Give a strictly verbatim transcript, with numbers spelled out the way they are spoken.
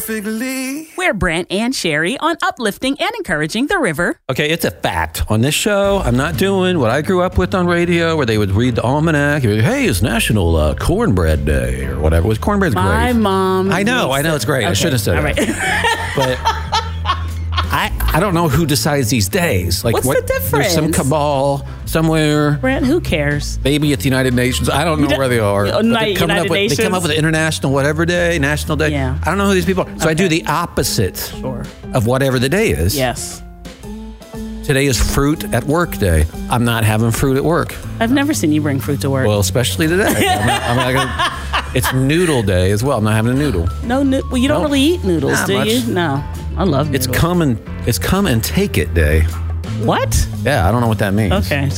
perfectly. We're Brent and Sherry on uplifting and encouraging the river. Okay, it's a fact. On this show, I'm not doing what I grew up with on radio, where they would read the almanac. Hey, it's National uh, Cornbread Day or whatever. It was cornbread's great. My mom. I know, I know, it's great. Okay. I shouldn't have said All it. right. But I, I don't know who decides these days. Like, What's what, the difference? There's some cabal somewhere. Brent, who cares? Maybe at the United Nations. I don't know don't- where they are. Oh, But United they're coming up with, Nations? They come up with an international whatever day, national day. Yeah. I don't know who these people are. So I do Okay. the opposite Sure. of whatever the day is. Yes. Today is fruit at work day. I'm not having fruit at work. I've never seen you bring fruit to work. Well, especially today. I'm not, I'm not gonna, it's noodle day as well. I'm not having a noodle. no, no well, you don't No. really eat noodles, Not do much. you? No. I love It's noodles. come and it's come and take it day. What? Yeah, I don't know what that means. Okay.